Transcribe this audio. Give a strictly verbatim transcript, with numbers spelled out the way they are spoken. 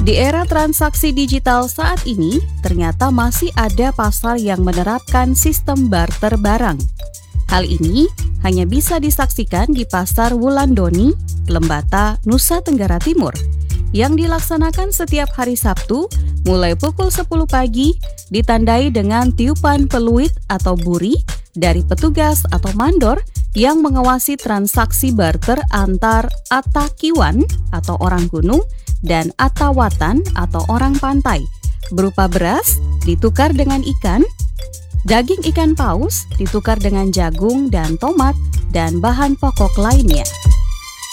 Di era transaksi digital saat ini, ternyata masih ada pasar yang menerapkan sistem barter barang. Hal ini hanya bisa disaksikan di Pasar Wulandoni, Lembata, Nusa Tenggara Timur, yang dilaksanakan setiap hari Sabtu mulai pukul sepuluh pagi, ditandai dengan tiupan peluit atau buri dari petugas atau mandor yang mengawasi transaksi barter antar Atakiwan atau orang gunung dan Atawatan atau orang pantai, berupa beras ditukar dengan ikan, daging ikan paus ditukar dengan jagung dan tomat, dan bahan pokok lainnya.